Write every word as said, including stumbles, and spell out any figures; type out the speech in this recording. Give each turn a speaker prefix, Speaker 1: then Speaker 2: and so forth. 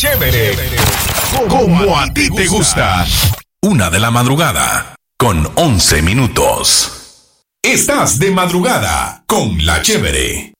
Speaker 1: Chévere, como a ti te gusta. Una de la madrugada, con once minutos. Estás de madrugada con La Chévere.